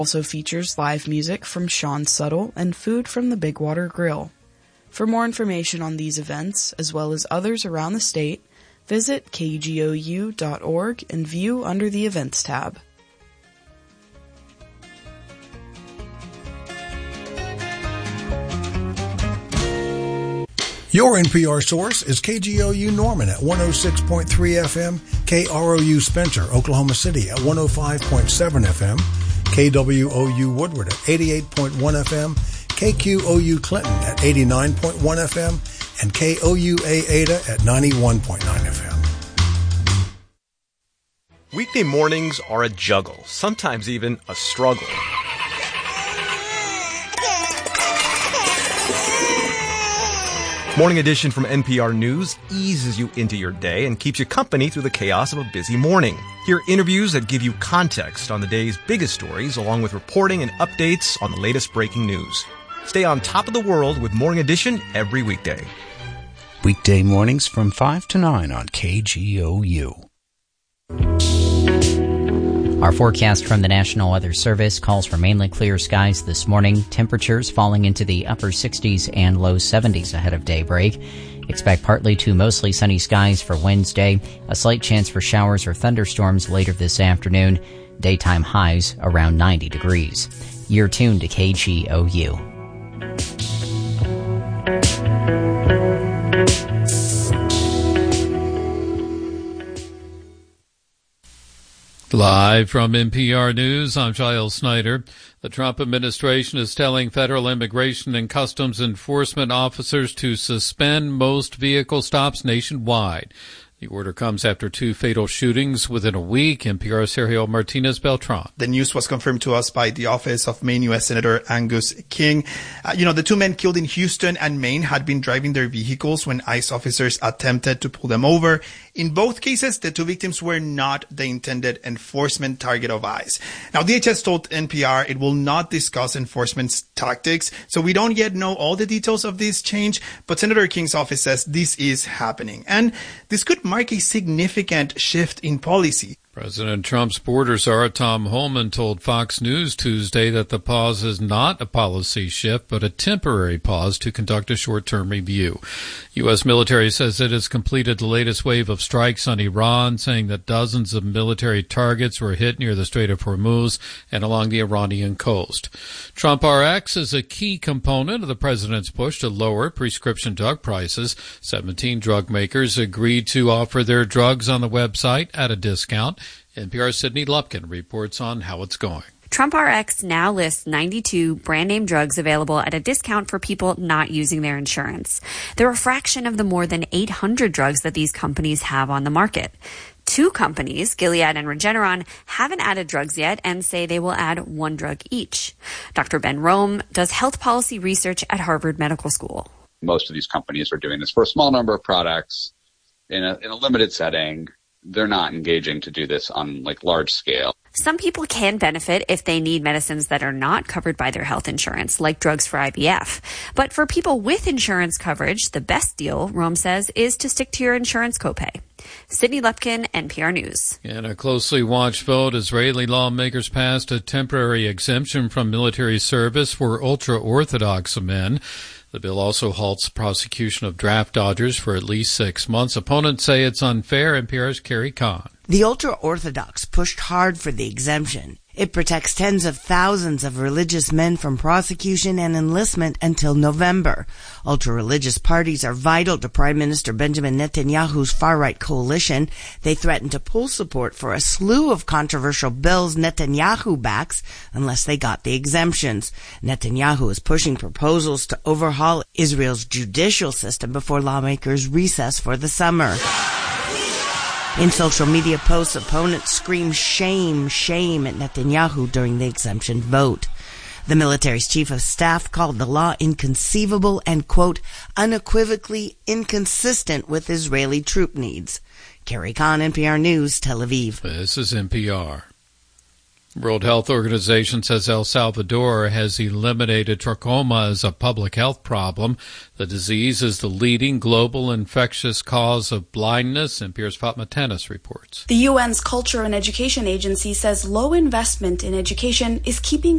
Also features live music from Sean Suttle and food from the Big Water Grill. For more information on these events, as well as others around the state, visit kgou.org and view under the Events tab. Your NPR source is KGOU Norman at 106.3 FM, KROU Spencer, Oklahoma City at 105.7 FM, KWOU Woodward at 88.1 FM, KQOU Clinton at 89.1 FM, and KOUA Ada at 91.9 FM. Weekday mornings are a juggle, sometimes even a struggle. Morning Edition from NPR News eases you into your day and keeps you company through the chaos of a busy morning. Hear interviews that give you context on the day's biggest stories, along with reporting and updates on the latest breaking news. Stay on top of the world with Morning Edition every weekday. Weekday mornings from 5 to 9 on KGOU. Our forecast from the National Weather Service calls for mainly clear skies this morning, temperatures falling into the upper 60s and low 70s ahead of daybreak. Expect partly to mostly sunny skies for Wednesday, a slight chance for showers or thunderstorms later this afternoon, daytime highs around 90 degrees. You're tuned to KGOU. Live from NPR News, I'm Giles Snyder. The Trump administration is telling federal immigration and customs enforcement officers to suspend most vehicle stops nationwide. The order comes after two fatal shootings within a week. NPR's Sergio Martinez-Beltran. The news was confirmed to us by the office of Maine U.S. Senator Angus King. The two men killed in Houston and Maine had been driving their vehicles when ICE officers attempted to pull them over. In both cases, the two victims were not the intended enforcement target of ICE. Now, DHS told NPR it will not discuss enforcement tactics, so we don't yet know all the details of this change, but Senator King's office says this is happening. And this could mark a significant shift in policy. President Trump's border czar Tom Homan told Fox News Tuesday that the pause is not a policy shift, but a temporary pause to conduct a short-term review. U.S. military says it has completed the latest wave of strikes on Iran, saying that dozens of military targets were hit near the Strait of Hormuz and along the Iranian coast. Trump RX is a key component of the president's push to lower prescription drug prices. 17 drug makers agreed to offer their drugs on the website at a discount. NPR's Sydney Lupkin reports on how it's going. Trump RX now lists 92 brand-name drugs available at a discount for people not using their insurance. They're a fraction of the more than 800 drugs that these companies have on the market. Two companies, Gilead and Regeneron, haven't added drugs yet and say they will add one drug each. Dr. Ben Rome does health policy research at Harvard Medical School. Most of these companies are doing this for a small number of products in a limited setting. They're not engaging to do this on large scale. Some people can benefit if they need medicines that are not covered by their health insurance, like drugs for IVF. But for people with insurance coverage, the best deal, Rome says, is to stick to your insurance copay. Sydney Lupkin, NPR News. In a closely watched vote, Israeli lawmakers passed a temporary exemption from military service for ultra-Orthodox men. The bill also halts prosecution of draft dodgers for at least 6 months. Opponents say it's unfair. NPR's Carrie Kahn. The ultra-Orthodox pushed hard for the exemption. It protects tens of thousands of religious men from prosecution and enlistment until November. Ultra-religious parties are vital to Prime Minister Benjamin Netanyahu's far-right coalition. They threaten to pull support for a slew of controversial bills Netanyahu backs unless they got the exemptions. Netanyahu is pushing proposals to overhaul Israel's judicial system before lawmakers recess for the summer. In social media posts, opponents scream shame, shame at Netanyahu during the exemption vote. The military's chief of staff called the law inconceivable and, quote, unequivocally inconsistent with Israeli troop needs. Carrie Kahn, NPR News, Tel Aviv. This is NPR. World Health Organization says El Salvador has eliminated trachoma as a public health problem. The disease is the leading global infectious cause of blindness, NPR's Fatma Tanis reports. The UN's Culture and Education Agency says low investment in education is keeping